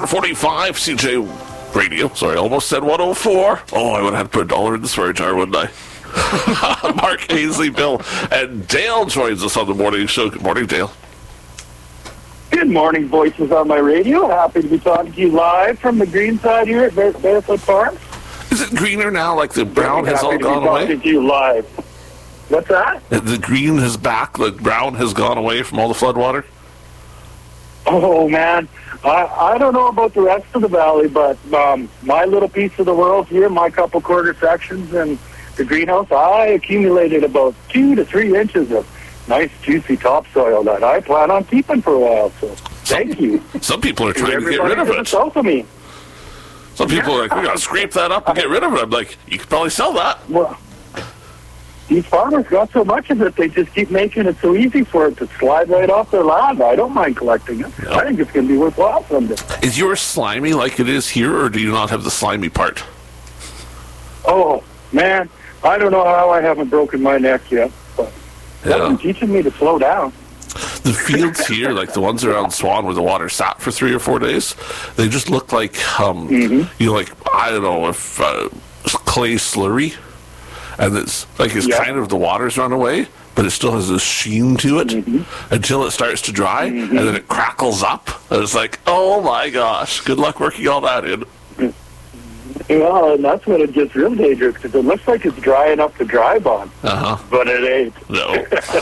4:45, CJ Radio. Sorry, I almost said 104. Oh, I would have had to put $1 in the swear jar, wouldn't I? Mark, Hazley, Bill, and Dale joins us on the morning show. Good morning, Dale. Good morning, Voices on my radio. Happy to be talking to you live from the green side here at Barefoot Farm. Is it greener now, like the brown has all gone away? Talking to you live. What's that? The green is back, the brown has gone away from all the floodwater? Oh, man. I don't know about the rest of the valley, but my little piece of the world here, my couple quarter sections and the greenhouse, I accumulated about 2 to 3 inches of nice, juicy topsoil that I plan on keeping for a while. So, thank you. Some people are trying to get rid of it. South of me. Some people are like, we got to scrape that up and get rid of it. I'm like, you could probably sell that. Well, these farmers got so much of it, they just keep making it so easy for it to slide right off their land. I don't mind collecting it. No. I think it's going to be worthwhile someday. Is yours slimy like it is here, or do you not have the slimy part? Oh, man. I don't know how I haven't broken my neck yet, but that's been teaching me to slow down. The fields here, like the ones around Swan where the water sat for 3 or 4 days, they just look like, you know, like, I don't know, if clay slurry. And it's like kind of the water's run away, but it still has a sheen to it until it starts to dry, and then it crackles up. And it's like, oh my gosh, good luck working all that in. Well, and that's when it gets real dangerous, because it looks like it's dry enough to drive on, but it ain't. No.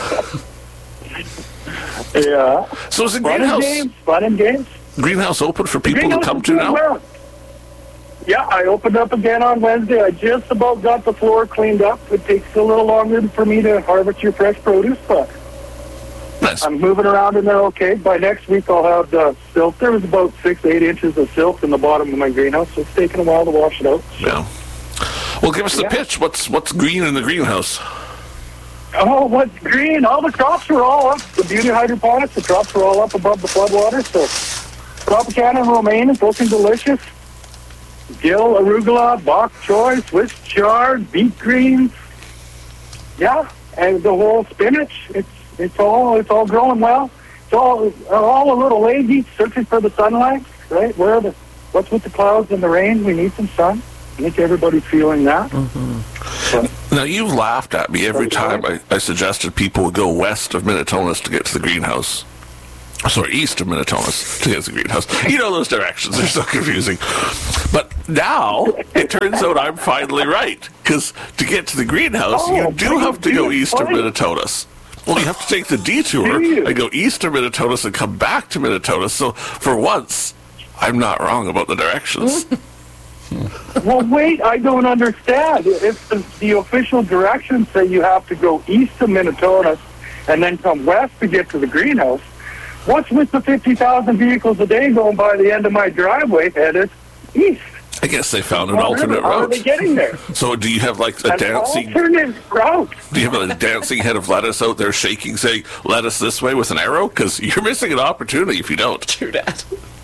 Yeah. So is the greenhouse... Fun and games. Greenhouse open for people to come to now? Well. Yeah, I opened up again on Wednesday. I just about got the floor cleaned up. It takes a little longer for me to harvest your fresh produce, but nice. I'm moving around in there okay. By next week, I'll have the silt. There was about 6 to 8 inches of silt in the bottom of my greenhouse, so it's taking a while to wash it out. So. Yeah. Well, give us the pitch. What's green in the greenhouse? Oh, what's green? All the crops are all up. The beauty hydroponics, the crops are all up above the floodwater. So Tropicana and romaine is looking delicious. Dill, arugula, bok choy, Swiss chard, beet greens. Yeah, and the whole spinach. It's all growing well. It's all a little lazy, searching for the sunlight, right? What's with the clouds and the rain? We need some sun. I think everybody's feeling that. Now, you've laughed at me every time I suggested people would go west of Minitonas to get to the greenhouse. Sorry, east of Minitonas to get to the greenhouse. You know those directions. They're so confusing. But now, it turns out I'm finally right. Because to get to the greenhouse, you do have to go east of Minitonas. Well, you have to take the detour and go east of Minitonas and come back to Minitonas. So, for once, I'm not wrong about the directions. Well, wait, I don't understand. If the official directions say you have to go east of Minitonas and then come west to get to the greenhouse, what's with the 50,000 vehicles a day going by the end of my driveway headed east? I guess they found an alternate route. How are they getting there? So do you have like a dancing alternate route? Do you have a dancing head of lettuce out there shaking, saying lettuce this way with an arrow? Because you're missing an opportunity if you don't. True that.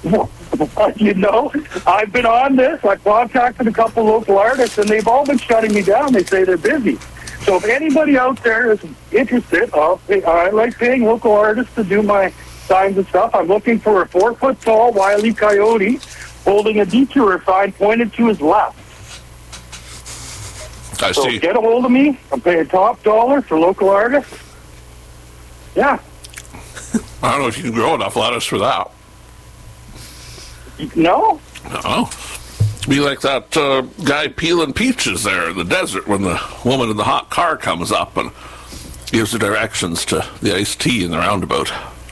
You know, I've been on this. I contacted a couple local artists, and they've all been shutting me down. They say they're busy. So if anybody out there is interested, I like paying local artists to do my signs and stuff. I'm looking for a 4-foot-tall Wile E. Coyote holding a detour sign pointed to his left. I so see. Get a hold of me. I'm paying top dollar for local artists. Yeah. I don't know if you can grow enough lettuce for that. No? No. Be like that guy peeling peaches there in the desert when the woman in the hot car comes up and gives the directions to the iced tea in the roundabout.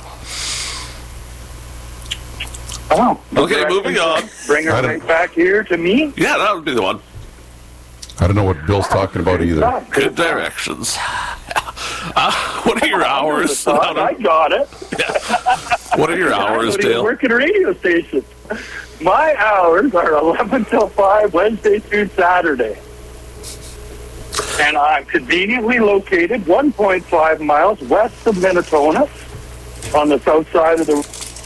Oh. Okay, moving on. Bring her right back here to me? Yeah, that would be the one. I don't know what Bill's talking about either. Good directions. What are your hours? I got it. What are your hours, Dale? I work at a radio station. My hours are 11 till 5, Wednesday through Saturday. And I'm conveniently located 1.5 miles west of Minitonas on the south side of the...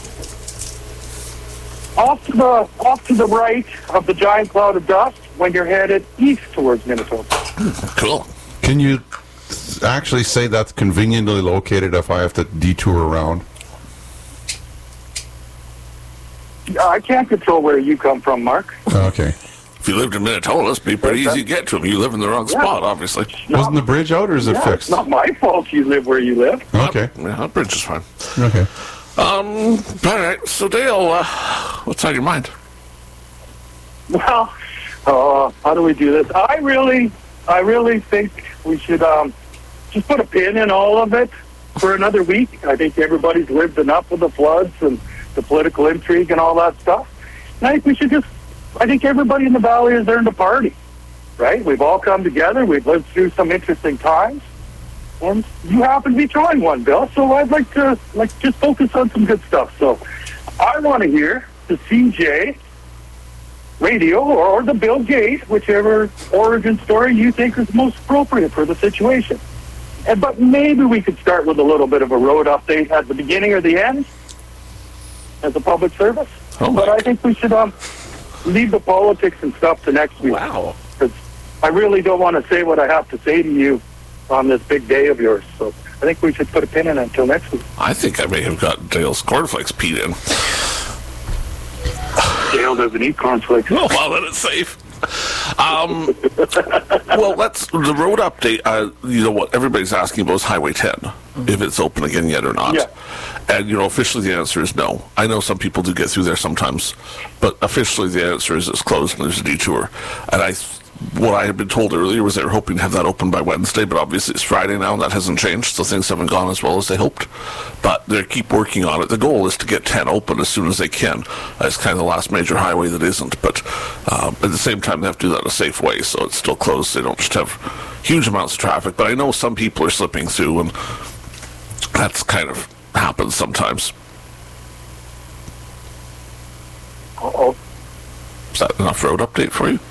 Off to the right of the giant cloud of dust when you're headed east towards Minitonas. Cool. Can you actually say that's conveniently located if I have to detour around? I can't control where you come from, Mark. Okay. If you lived in Minnetonka, it'd be pretty easy to get to them. You live in the wrong spot, obviously. Wasn't the bridge out, or is it fixed? It's not my fault you live where you live. Okay. Yeah, that bridge is fine. Okay. All right. So, Dale, what's on your mind? Well, how do we do this? I really think we should just put a pin in all of it for another week. I think everybody's lived enough with the floods and the political intrigue and all that stuff. And I think everybody in the valley has earned a party, right? We've all come together. We've lived through some interesting times. And you happen to be trying one, Bill. So I'd like to just focus on some good stuff. So I want to hear the CJ radio or the Bill Gate, whichever origin story you think is most appropriate for the situation. But maybe we could start with a little bit of a road update at the beginning or the end as a public service. But I think we should leave the politics and stuff to next week. Wow. Because I really don't want to say what I have to say to you on this big day of yours. So I think we should put a pin in it until next week. I think I may have got Dale's cornflakes peed in. Dale doesn't eat cornflakes. Oh, well, then it's safe. Well, the road update. You know what everybody's asking about is Highway 10, if it's open again yet or not. Yeah. And, officially the answer is no. I know some people do get through there sometimes, but officially the answer is it's closed and there's a detour. And what I had been told earlier was they were hoping to have that open by Wednesday, but obviously it's Friday now and that hasn't changed, so things haven't gone as well as they hoped. But they keep working on it. The goal is to get 10 open as soon as they can. It's kind of the last major highway that isn't, but at the same time they have to do that in a safe way, so it's still closed. They don't just have huge amounts of traffic, but I know some people are slipping through, and that's kind of happens sometimes. Uh-oh. Is that enough road update for you?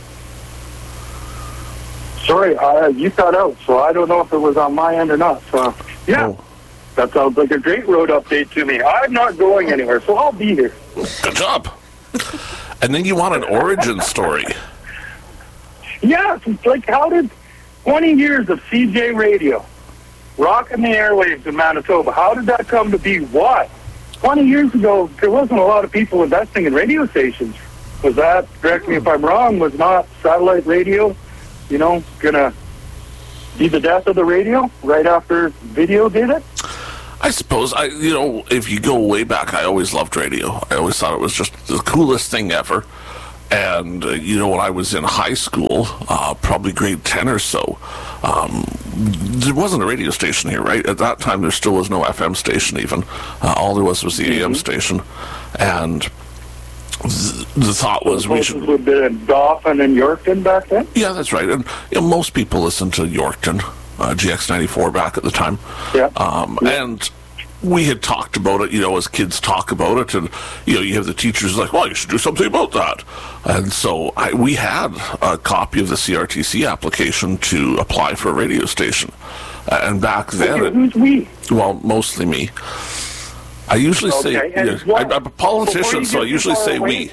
Sorry, you cut out, so I don't know if it was on my end or not. So, That sounds like a great road update to me. I'm not going anywhere, so I'll be here. Good job. And then you want an origin story. Yeah, it's like how did 20 years of CJ radio, rocking the airwaves in Manitoba, how did that come to be? Why? 20 years ago, there wasn't a lot of people investing in radio stations. Was that, correct me if I'm wrong, was not satellite radio gonna be the death of the radio right after video did it? I suppose. If you go way back, I always loved radio. I always thought it was just the coolest thing ever. And, when I was in high school, probably grade 10 or so, there wasn't a radio station here, right? At that time, there still was no FM station even. All there was the AM station. And the thought was we should... would have been Dauphin and Yorkton back then? Yeah, that's right. And most people listened to Yorkton, GX94 back at the time. Yeah. And we had talked about it, as kids talk about it. And, you have the teachers like, well, you should do something about that. And so we had a copy of the CRTC application to apply for a radio station. And back then... Okay, who's we? Well, mostly me. I usually say, I'm a politician, so I usually say we.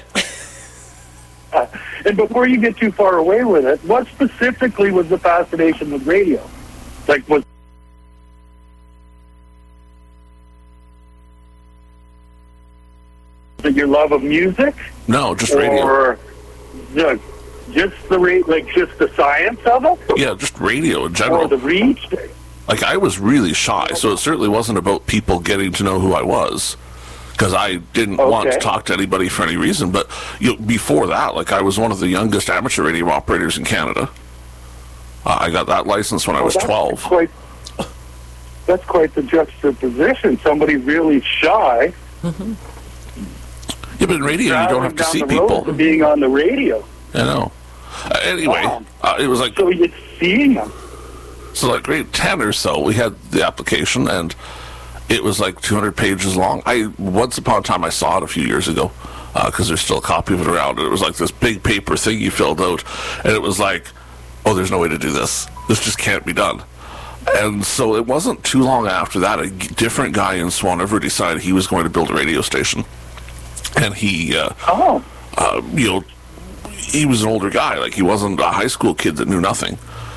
And before you get too far away with it, what specifically was the fascination with radio? Like, was it your love of music? No, just radio. Or just the science of it? Yeah, just radio in general. Or the reach? Like, I was really shy, so it certainly wasn't about people getting to know who I was, because I didn't want to talk to anybody for any reason. But before that, I was one of the youngest amateur radio operators in Canada. I got that license when I was 12. That's quite the juxtaposition. Somebody really shy. Mm-hmm. Yeah, but in radio, you don't have to see people. Being on the radio. I know. Anyway, it was like... So you're seeing them. So like grade 10 or so, we had the application, and it was like 200 pages long. Once upon a time, I saw it a few years ago, because there's still a copy of it around. And it was like this big paper thing you filled out, and it was like, oh, there's no way to do this. This just can't be done. And so it wasn't too long after that, a different guy in Swan River decided he was going to build a radio station. And he, he was an older guy. Like, he wasn't a high school kid that knew nothing.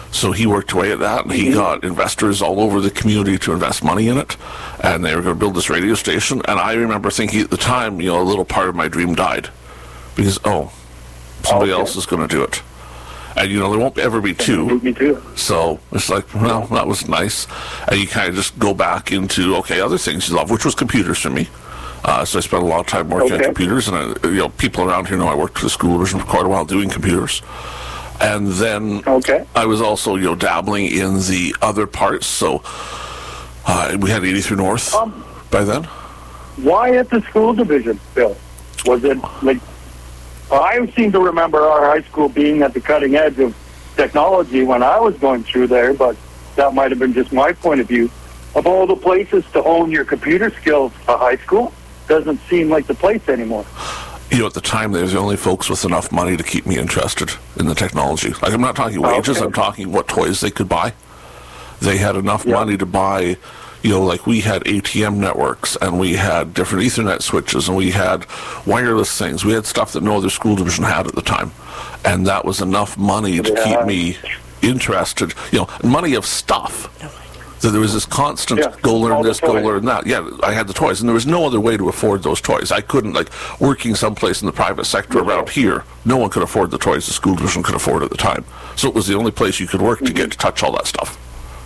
So he worked away at that, and he got investors all over the community to invest money in it, and they were going to build this radio station. And I remember thinking at the time, a little part of my dream died, because somebody else is going to do it, and there won't ever be two. Me too. So it's like, well, that was nice, and you kind of just go back into other things you love, which was computers for me. So I spent a lot of time working on computers, and people around here know I worked for the school division for quite a while doing computers. And then I was also, dabbling in the other parts. So we had 83 North by then. Why at the school division, Bill? Was it like, I seem to remember our high school being at the cutting edge of technology when I was going through there, but that might have been just my point of view. Of all the places to hone your computer skills, a high school doesn't seem like the place anymore. At the time, they were the only folks with enough money to keep me interested in the technology. Like, I'm not talking wages, I'm talking what toys they could buy. They had enough money to buy, like we had ATM networks, and we had different Ethernet switches, and we had wireless things. We had stuff that no other school division had at the time. And that was enough money to keep me interested, money of stuff. So there was this constant go learn this, go learn that. Yeah, I had the toys, and there was no other way to afford those toys. I couldn't, working someplace in the private sector around here, no one could afford the toys the school division could afford at the time. So it was the only place you could work to get to touch all that stuff.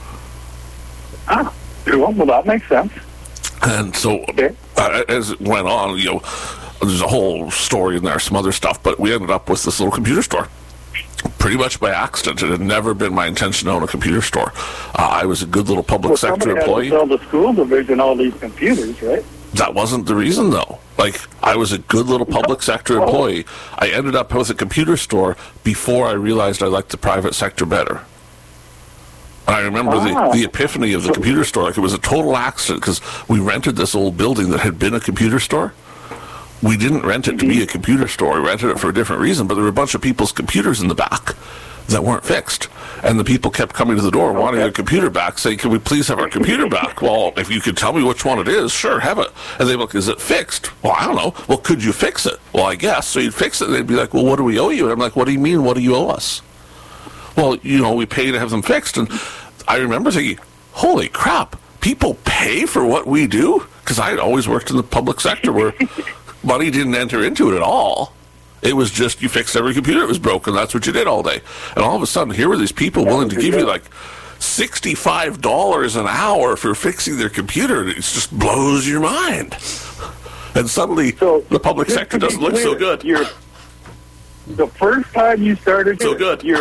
Well, that makes sense. And so as it went on, there's a whole story in there, some other stuff, but we ended up with this little computer store. Pretty much by accident. It had never been my intention to own a computer store. I was a good little public sector employee. Had to sell the school division all these computers, right? That wasn't the reason, though. I was a good little public sector employee. I ended up with a computer store before I realized I liked the private sector better. And I remember the epiphany of the computer store. It was a total accident, because we rented this old building that had been a computer store. We didn't rent it to be a computer store. We rented it for a different reason, but there were a bunch of people's computers in the back that weren't fixed. And the people kept coming to the door wanting their computer back, saying, can we please have our computer back? Well, if you could tell me which one it is, sure, have it. And they'd be like, is it fixed? Well, I don't know. Well, could you fix it? Well, I guess. So you'd fix it, and they'd be like, well, what do we owe you? And I'm like, what do you mean, what do you owe us? Well, we pay to have them fixed. And I remember thinking, holy crap, people pay for what we do? Because I had always worked in the public sector where money didn't enter into it at all. It was just you fixed every computer that was broken. That's what you did all day. And all of a sudden, here were these people willing to give you $65 an hour for fixing their computer. It just blows your mind. And suddenly, the public sector doesn't look so good. The first time you started, so good.